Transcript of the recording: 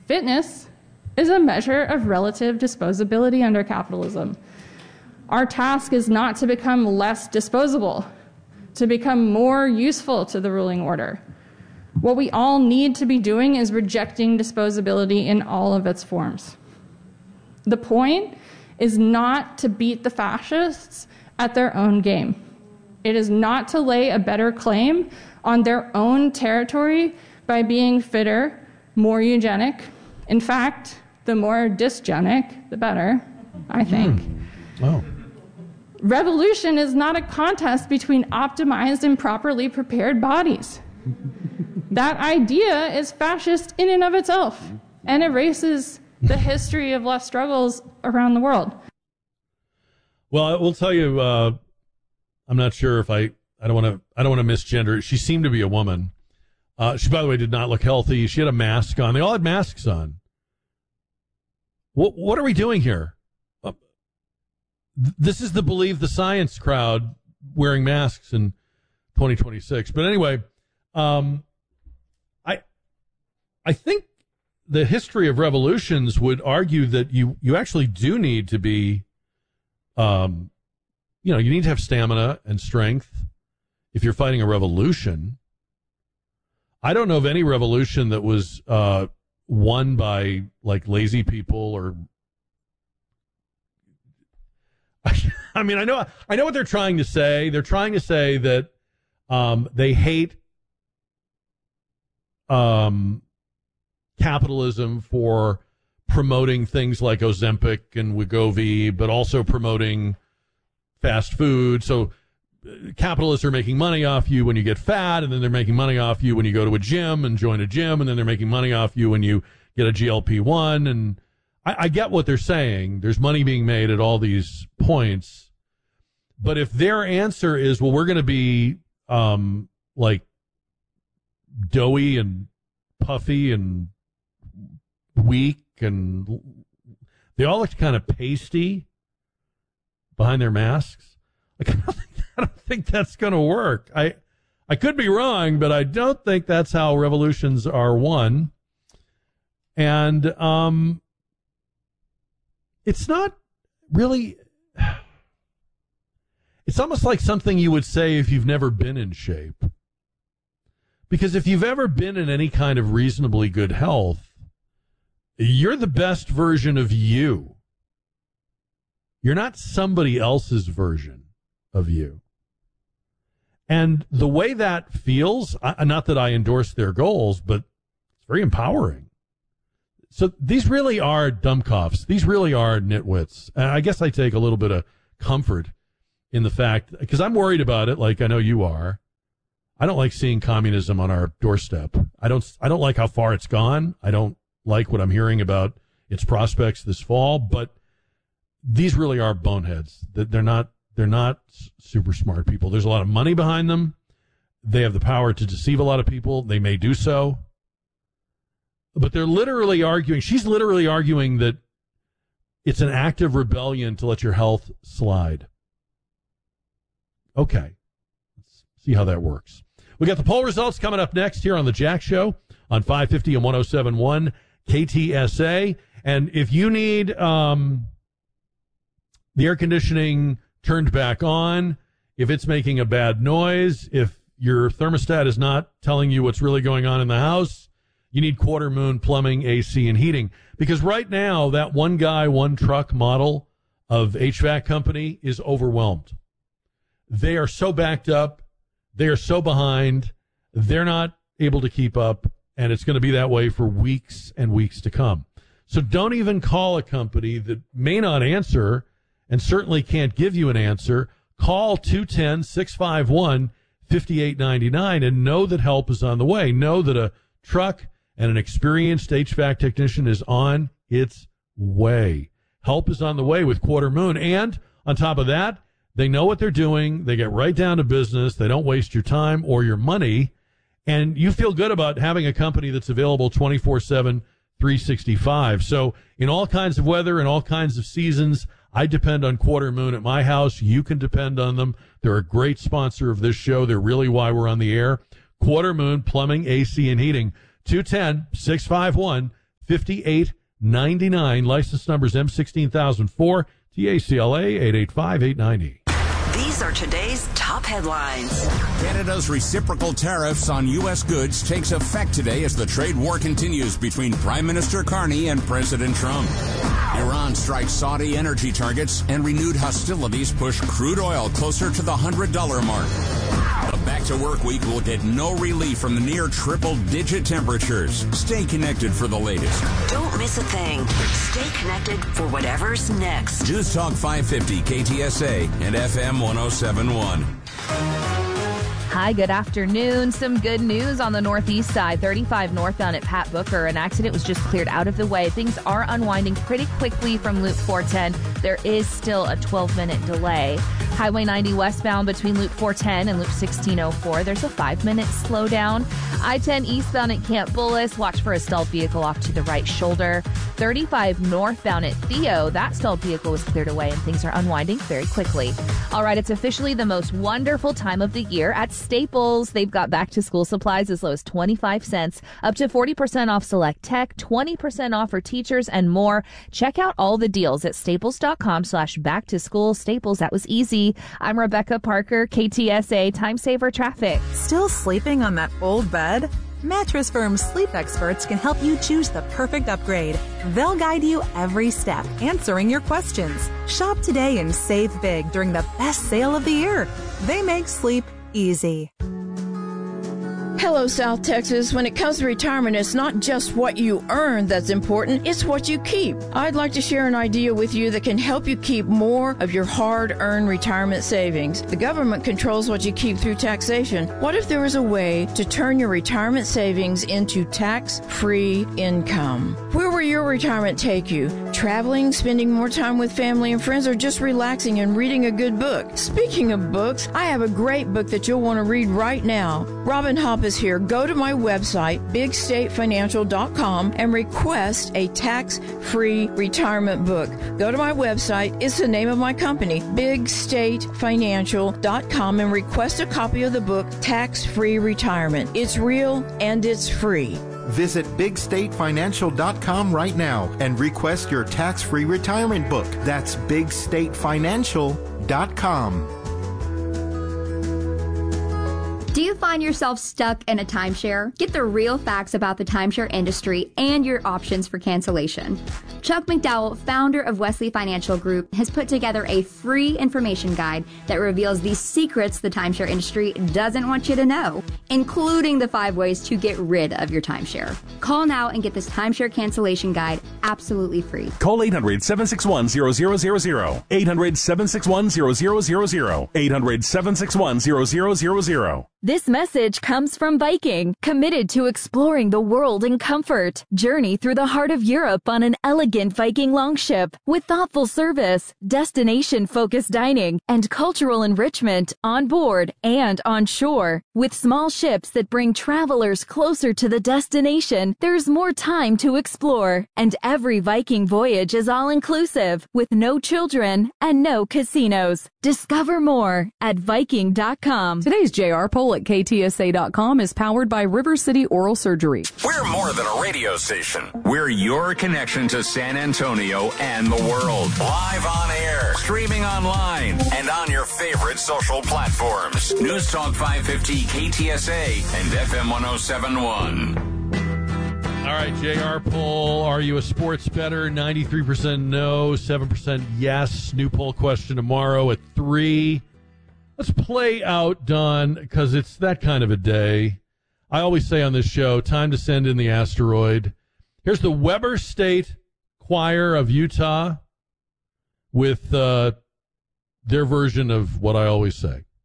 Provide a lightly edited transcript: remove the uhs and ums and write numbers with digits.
Fitness is a measure of relative disposability under capitalism. Our task is not to become less disposable, to become more useful to the ruling order. What we all need to be doing is rejecting disposability in all of its forms. The point is not to beat the fascists at their own game. It is not to lay a better claim on their own territory by being fitter, more eugenic. In fact, the more dysgenic, the better, I think. Oh. Revolution is not a contest between optimized and properly prepared bodies. That idea is fascist in and of itself and erases the history of left struggles around the world. Well, I will tell you, I'm not sure if I don't want to misgender it. She seemed to be a woman. She, by the way, did not look healthy. She had a mask on. They all had masks on. What are we doing here? This is the Believe the Science crowd wearing masks in 2026. But anyway, I think the history of revolutions would argue that you actually do need to be, you need to have stamina and strength if you're fighting a revolution. I don't know of any revolution that was won by like lazy people or. I mean, I know what they're trying to say. They're trying to say that they hate capitalism for promoting things like Ozempic and Wegovy, but also promoting fast food. So capitalists are making money off you when you get fat, and then they're making money off you when you go to a gym and join a gym, and then they're making money off you when you get a GLP-1. And I get what they're saying. There's money being made at all these points. But if their answer is, well, we're going to be like doughy and puffy and weak, and they all look kind of pasty behind their masks. Like, I don't think that's going to work. I could be wrong, but I don't think that's how revolutions are won. And it's not really. It's almost like something you would say if you've never been in shape. Because if you've ever been in any kind of reasonably good health, you're the best version of you. You're not somebody else's version of you. And the way that feels, not that I endorse their goals, but it's very empowering. So these really are dumbcoffs. These really are nitwits. And I guess I take a little bit of comfort in the fact, because I'm worried about it, like I know you are. I don't like seeing communism on our doorstep. I don't like how far it's gone. I don't like what I'm hearing about its prospects this fall, but these really are boneheads. They're not super smart people. There's a lot of money behind them. They have the power to deceive a lot of people. They may do so. But they're literally arguing, she's literally arguing that it's an act of rebellion to let your health slide. Okay. Let's see how that works. We got the poll results coming up next here on The Jack Show on 550 and 107.1 KTSA. And if you need the air conditioning turned back on, if it's making a bad noise, if your thermostat is not telling you what's really going on in the house, you need Quarter Moon Plumbing, AC, and Heating. Because right now, that one guy, one truck model of HVAC company is overwhelmed. They are so backed up. They are so behind. They're not able to keep up, and it's going to be that way for weeks and weeks to come. So don't even call a company that may not answer and certainly can't give you an answer. Call 210-651-5899 and know that help is on the way. Know that a truck and an experienced HVAC technician is on its way. Help is on the way with Quarter Moon. And on top of that, they know what they're doing. They get right down to business. They don't waste your time or your money. And you feel good about having a company that's available 24/7, 365. So in all kinds of weather and all kinds of seasons, I depend on Quarter Moon at my house. You can depend on them. They're a great sponsor of this show. They're really why we're on the air. Quarter Moon Plumbing, AC, and Heating. 210-651-5899. 5899. License numbers M16004, TACLA 885-890. These are today's top headlines. Canada's reciprocal tariffs on U.S. goods takes effect today as the trade war continues between Prime Minister Carney and President Trump. Iran strikes Saudi energy targets, and renewed hostilities push crude oil closer to the $100 mark. A back-to-work week will get no relief from the near triple-digit temperatures. Stay connected for the latest. Don't miss a thing. Stay connected for whatever's next. News Talk 550 KTSA and FM 1071. Hi, good afternoon. Some good news on the northeast side. 35 northbound at Pat Booker. An accident was just cleared out of the way. Things are unwinding pretty quickly from Loop 410. There is still a 12-minute delay. Highway 90 westbound between Loop 410 and Loop 1604. There's a 5-minute slowdown. I-10 eastbound at Camp Bullis. Watch for a stalled vehicle off to the right shoulder. 35 northbound at Theo. That stalled vehicle was cleared away and things are unwinding very quickly. All right, it's officially the most wonderful time of the year at Staples. They've got back-to-school supplies as low as 25 cents, up to 40% off select tech, 20% off for teachers, and more. Check out all the deals at staples.com/back-to-school. Staples, that was easy. I'm Rebecca Parker, KTSA Time Saver Traffic. Still sleeping on that old bed? Mattress Firm's sleep experts can help you choose the perfect upgrade. They'll guide you every step, answering your questions. Shop today and save big during the best sale of the year. They make sleep easy. Hello, South Texas. When it comes to retirement, it's not just what you earn that's important, it's what you keep. I'd like to share an idea with you that can help you keep more of your hard-earned retirement savings. The government controls what you keep through taxation. What if there was a way to turn your retirement savings into tax-free income? Where will your retirement take you? Traveling, spending more time with family and friends, or just relaxing and reading a good book? Speaking of books, I have a great book that you'll want to read right now. Robin Hopp is here. Go to my website, bigstatefinancial.com, and request a tax-free retirement book. Go to my website. It's the name of my company, bigstatefinancial.com, and request a copy of the book, Tax-Free Retirement. It's real and it's free. Visit bigstatefinancial.com right now and request your tax-free retirement book. That's bigstatefinancial.com. Do you find yourself stuck in a timeshare? Get the real facts about the timeshare industry and your options for cancellation. Chuck McDowell, founder of Wesley Financial Group, has put together a free information guide that reveals the secrets the timeshare industry doesn't want you to know, including the 5 ways to get rid of your timeshare. Call now and get this timeshare cancellation guide absolutely free. Call 800-761-0000. 800-761-0000. 800-761-0000. This message comes from Viking, committed to exploring the world in comfort. Journey through the heart of Europe on an elegant Viking longship with thoughtful service, destination-focused dining, and cultural enrichment on board and on shore. With small ships that bring travelers closer to the destination, there's more time to explore. And every Viking voyage is all-inclusive, with no children and no casinos. Discover more at Viking.com. Today's J.R. Poll at KTSA.com is powered by River City Oral Surgery. We're more than a radio station. We're your connection to San Antonio and the world. Live on air, streaming online, and on your favorite social platforms. News Talk 550 KTSA and FM 1071. All right, JR poll. Are you a sports bettor? 93% no, 7% yes. New poll question tomorrow at 3. Let's play out, Don, because it's that kind of a day. I always say on this show, time to send in the asteroid. Here's the Weber State Choir of Utah with their version of what I always say.